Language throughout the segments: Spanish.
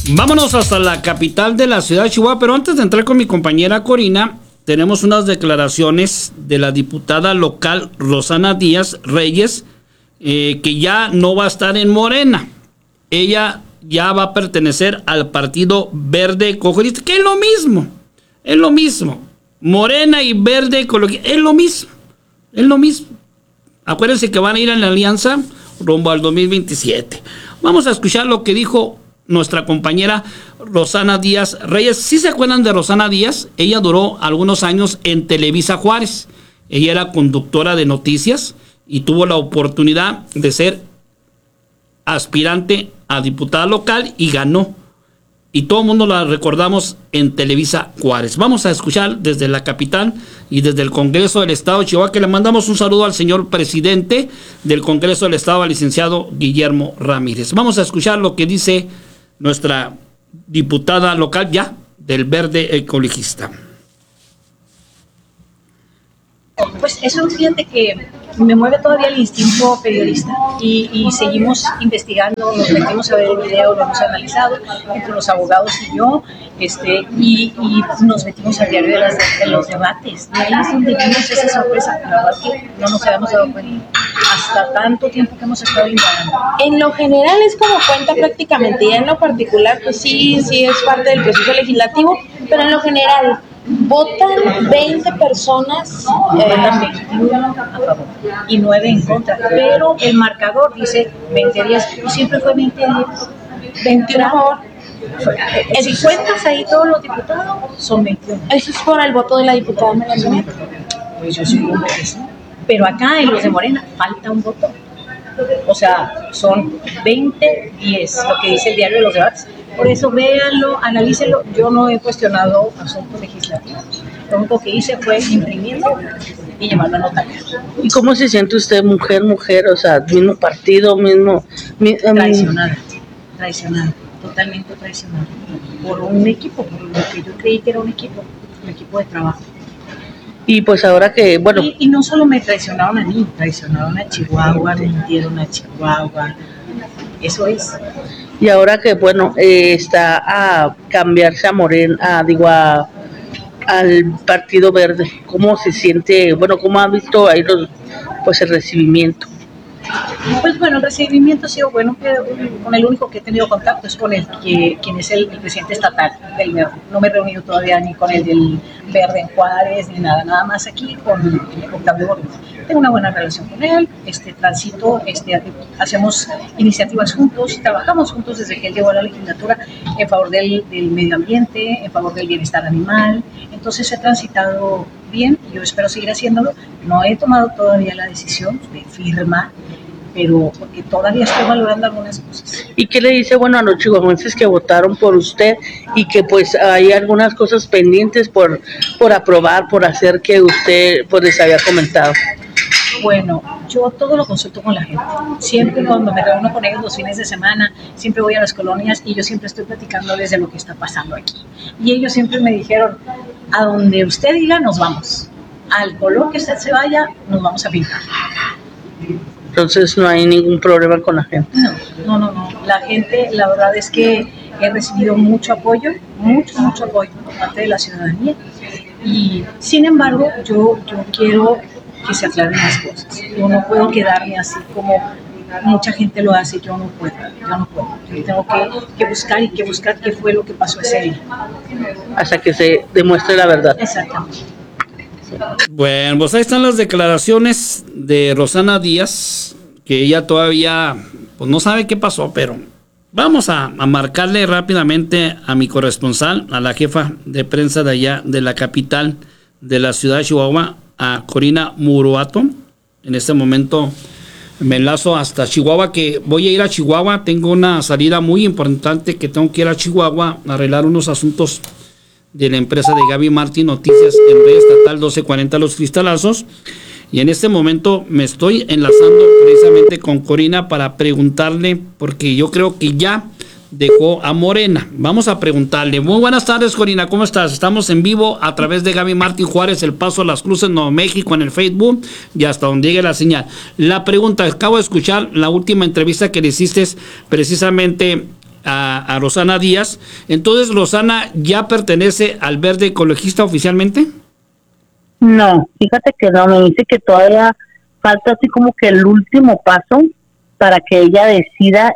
Vámonos hasta la capital de la ciudad de Chihuahua, pero antes de entrar con mi compañera Corina, tenemos unas declaraciones de la diputada local Rosana Díaz Reyes, que ya no va a estar en Morena. Ella ya va a pertenecer al Partido Verde Ecologista, que es lo mismo. Morena y Verde Ecologista, es lo mismo. Acuérdense que van a ir en la alianza rumbo al 2027. Vamos a escuchar lo que dijo nuestra compañera Rosana Díaz Reyes. ¿Sí se acuerdan de Rosana Díaz? Ella duró algunos años en Televisa Juárez. Ella era conductora de noticias y tuvo la oportunidad de ser aspirante a diputada local y ganó. Y todo el mundo la recordamos en Televisa Juárez. Vamos a escuchar desde la capital y desde el Congreso del Estado de Chihuahua, que le mandamos un saludo al señor presidente del Congreso del Estado, al licenciado Guillermo Ramírez. Vamos a escuchar lo que dice nuestra diputada local ya del Verde Ecologista. Pues eso, fíjate que me mueve todavía el instinto periodista y seguimos investigando, nos metimos a ver el video, lo hemos analizado entre los abogados y yo, y nos metimos al diario de los debates. Y ahí es donde vimos esa sorpresa, la verdad que no nos habíamos dado cuenta hasta tanto tiempo que hemos estado indagando. En lo general es como cuenta prácticamente, y en lo particular pues sí es parte del proceso legislativo, pero en lo general votan 20 personas, 21 a favor y 9 en contra, pero el marcador dice 20 días, y siempre fue 20 días. 21 a favor. Si cuentas ahí todos los diputados, son 21. Eso es por el voto de la diputada Melanie. Pues yo supongo que sí. Pero acá en los de Morena falta un voto. O sea, son 20-10, lo que dice el diario de los debates. Por eso véanlo, analícenlo. Yo no he cuestionado asuntos legislativos. Lo único que hice fue imprimirlo y llevarlo a notario. ¿Y cómo se siente usted, mujer? O sea, mismo partido, Traicionada, totalmente traicionada. Por un equipo, por lo que yo creí que era un equipo de trabajo. Y pues ahora que, bueno... Y no solo me traicionaron a mí, traicionaron a Chihuahua, mintieron a Chihuahua, eso es. Y ahora que, bueno, está a cambiarse a Morena, al Partido Verde, ¿cómo se siente? Bueno, ¿cómo ha visto ahí el recibimiento? Pues bueno, el recibimiento ha sido bueno, con el único que he tenido contacto es con quien es el presidente estatal del Verde. No me he reunido todavía ni con el del Verde en Juárez, ni nada más aquí con Octavio Borges. Tengo una buena relación con él, transito, hacemos iniciativas juntos, trabajamos juntos desde que él llegó a la legislatura en favor del medio ambiente, en favor del bienestar animal. Entonces he transitado bien, yo espero seguir haciéndolo. No he tomado todavía la decisión de firmar, pero porque todavía estoy valorando algunas cosas. ¿Y qué le dice, a los chihuahuenses que votaron por usted y que pues hay algunas cosas pendientes por aprobar, por hacer, que usted pues les había comentado? Bueno, yo todo lo consulto con la gente. Siempre cuando me reúno con ellos los fines de semana, siempre voy a las colonias y yo siempre estoy platicándoles de lo que está pasando aquí. Y ellos siempre me dijeron, a donde usted diga nos vamos. Al color que usted se vaya, nos vamos a pintar. Entonces no hay ningún problema con la gente. No. La gente, la verdad es que he recibido mucho apoyo por parte de la ciudadanía. Y sin embargo, yo quiero que se aclaren las cosas. Yo no puedo quedarme así como mucha gente lo hace. Yo no puedo. Yo tengo que buscar qué fue lo que pasó ese día. Hasta que se demuestre la verdad. Exactamente. Bueno, pues ahí están las declaraciones de Rosana Díaz, que ella todavía pues no sabe qué pasó, pero vamos a marcarle rápidamente a mi corresponsal, a la jefa de prensa de allá de la capital de la ciudad de Chihuahua, a Corina Muruato. En este momento me enlazo hasta Chihuahua, que voy a ir a Chihuahua. Tengo una salida muy importante que tengo que ir a Chihuahua a arreglar unos asuntos de la empresa de Gaby Martín Noticias en Red Estatal 1240 Los Cristalazos. Y en este momento me estoy enlazando precisamente con Corina para preguntarle, porque yo creo que ya dejó a Morena. Vamos a preguntarle. Muy buenas tardes, Corina, ¿cómo estás? Estamos en vivo a través de Gaby Martín Juárez, El Paso a las Cruces, Nuevo México, en el Facebook y hasta donde llegue la señal. La pregunta, acabo de escuchar la última entrevista que le hiciste precisamente a Rosana Díaz. Entonces, ¿Rosana ya pertenece al Verde Ecologista oficialmente? No, fíjate que no, me dice que todavía falta así como que el último paso para que ella decida,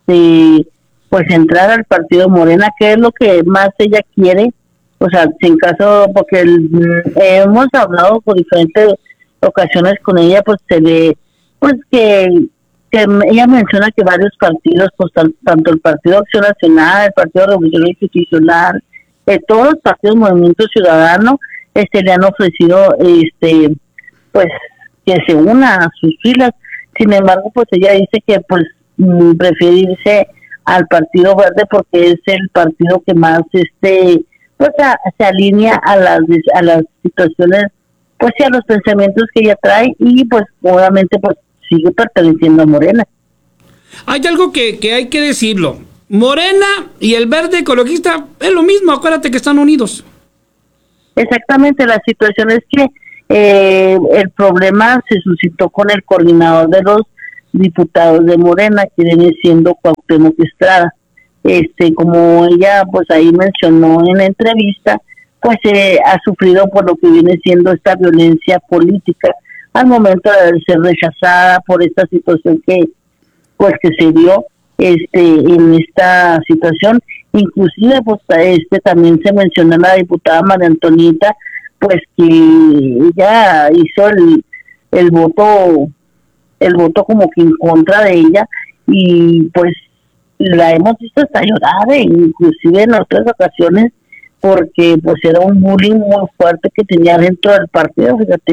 pues entrar al partido Morena, que es lo que más ella quiere. O sea, si en caso, porque hemos hablado por diferentes ocasiones con ella, pues se ve, pues que ella menciona que varios partidos, pues tanto el Partido Acción Nacional, el Partido Revolución Institucional, todos los partidos Movimiento Ciudadano, le han ofrecido, pues que se una a sus filas. Sin embargo, pues ella dice que pues prefiere irse al Partido Verde porque es el partido que más, pues se alinea a las situaciones, pues y a los pensamientos que ella trae, y pues obviamente pues sigue perteneciendo a Morena. Hay algo que hay que decirlo. Morena y el Verde Ecologista es lo mismo, acuérdate que están unidos. Exactamente, la situación es que el problema se suscitó con el coordinador de los diputados de Morena, que viene siendo Cuauhtémoc Estrada. Como ella pues ahí mencionó en la entrevista, pues ha sufrido por lo que viene siendo esta violencia política al momento de ser rechazada por esta situación que se dio en esta situación. Inclusive pues también se menciona la diputada María Antonieta, pues que ella hizo el voto como que en contra de ella, y pues la hemos visto hasta llorar, inclusive en otras ocasiones, porque pues era un bullying muy fuerte que tenía dentro del partido, fíjate,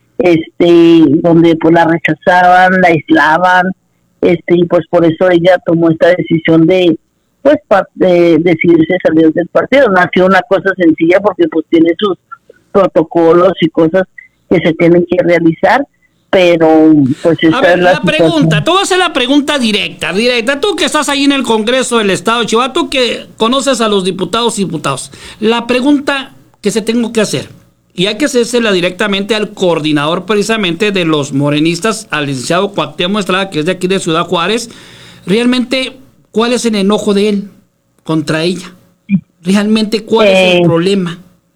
donde pues la rechazaban, la aislaban, y pues por eso ella tomó esta decisión de decidirse salir del partido. No ha sido una cosa sencilla porque pues tiene sus protocolos y cosas que se tienen que realizar, pero pues esta es la pregunta. Tú vas a hacer la pregunta directa. Tú que estás ahí en el Congreso del Estado de Chihuahua, tú que conoces a los diputados y diputados, la pregunta que se tengo que hacer, y hay que hacérsela directamente al coordinador precisamente de los morenistas, al licenciado Cuauhtémoc Estrada, que es de aquí de Ciudad Juárez, realmente, ¿cuál es el enojo de él contra ella? Realmente, ¿cuál es el problema?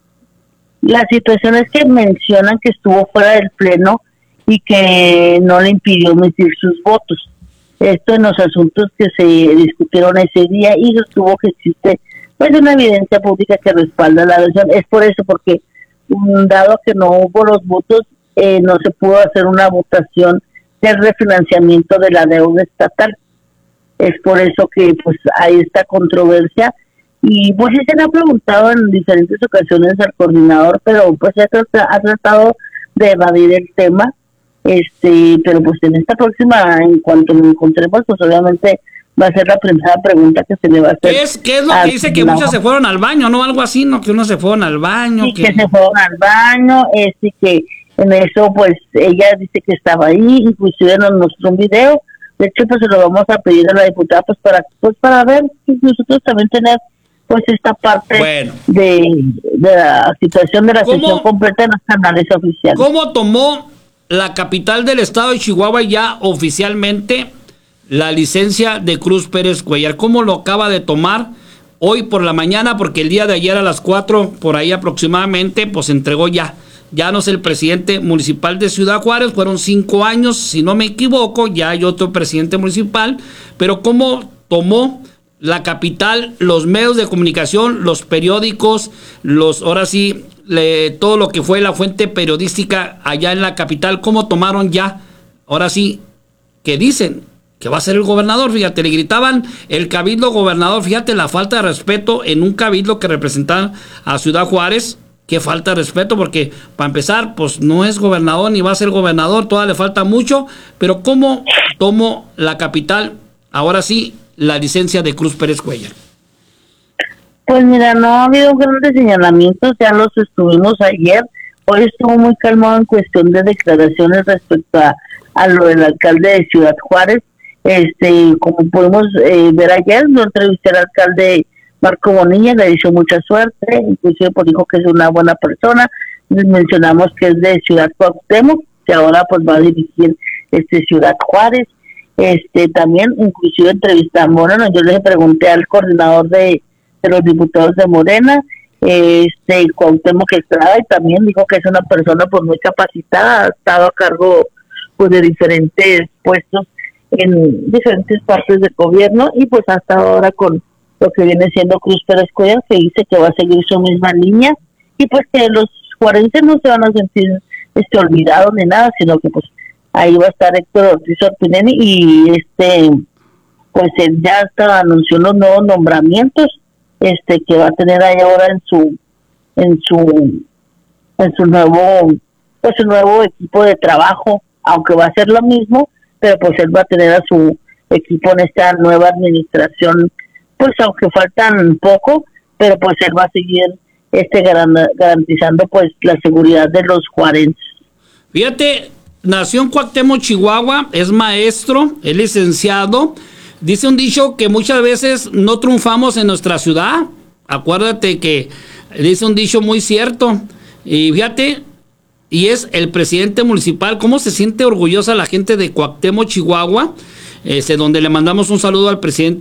La situación es que mencionan que estuvo fuera del pleno y que no le impidió emitir sus votos. Esto en los asuntos que se discutieron ese día, y sostuvo que existe pues una evidencia pública que respalda la versión. Es por eso, porque dado que no hubo los votos, no se pudo hacer una votación del refinanciamiento de la deuda estatal. Es por eso que pues hay esta controversia, y pues sí se le ha preguntado en diferentes ocasiones al coordinador, pero pues ha tratado de evadir el tema, pero pues en esta próxima, en cuanto lo encontremos, pues obviamente va a ser la primera pregunta que se le va a hacer. ¿Qué es lo que dice? Que muchas se fueron al baño, ¿no? Algo así, ¿no? Que unos se fueron al baño. Sí, que se fueron al baño, y que en eso pues ella dice que estaba ahí, inclusive nos mostró un video. De hecho, pues se lo vamos a pedir a la diputada pues para ver si nosotros también tener pues esta parte de la situación de la sesión completa en los canales oficiales. ¿Cómo tomó la capital del estado de Chihuahua ya oficialmente la licencia de Cruz Pérez Cuellar? ¿Cómo lo acaba de tomar hoy por la mañana? Porque el día de ayer a las 4 por ahí aproximadamente pues entregó ya no es el presidente municipal de Ciudad Juárez. Fueron 5 años, si no me equivoco, ya hay otro presidente municipal. Pero ¿cómo tomó la capital, los medios de comunicación, los periódicos, ahora sí, todo lo que fue la fuente periodística allá en la capital? ¿Cómo tomaron ya, ahora sí, que dicen que va a ser el gobernador? Fíjate, le gritaban el cabildo gobernador. Fíjate la falta de respeto en un cabildo que representaba a Ciudad Juárez. Qué falta de respeto, porque para empezar, pues no es gobernador ni va a ser gobernador, todavía le falta mucho. Pero ¿cómo tomó la capital, ahora sí, la licencia de Cruz Pérez Cuellar? Pues mira, no ha habido grandes señalamientos, ya los estuvimos ayer. Hoy estuvo muy calmado en cuestión de declaraciones respecto a lo del alcalde de Ciudad Juárez. Como pudimos ver ayer, lo entrevisté al alcalde Marco Bonilla, le hizo mucha suerte, inclusive pues dijo que es una buena persona. Mencionamos que es de Ciudad Cuauhtémoc, que ahora pues va a dirigir Ciudad Juárez, También inclusive entrevistamos, bueno, yo le pregunté al coordinador de los diputados de Morena, Cuauhtémoc Estrada, y también dijo que es una persona pues muy capacitada, ha estado a cargo pues de diferentes puestos en diferentes partes del gobierno, y pues hasta ahora con lo que viene siendo Cruz Pérez Cuellar, que dice que va a seguir su misma línea, y pues que los juarenses no se van a sentir olvidados ni nada, sino que pues ahí va a estar Héctor Ortiz Orpineni, y pues él ya hasta anunció los nuevos nombramientos que va a tener ahí ahora en su nuevo equipo de trabajo, aunque va a ser lo mismo, pero pues él va a tener a su equipo en esta nueva administración, pues aunque faltan poco, pero pues él va a seguir garantizando pues la seguridad de los juarenses. Fíjate, nació en Cuauhtémoc, Chihuahua, es maestro, es licenciado. Dice un dicho que muchas veces no triunfamos en nuestra ciudad. Acuérdate que dice un dicho muy cierto. Y fíjate, y es el presidente municipal. ¿Cómo se siente orgullosa la gente de Cuauhtémoc, Chihuahua? Donde le mandamos un saludo al presidente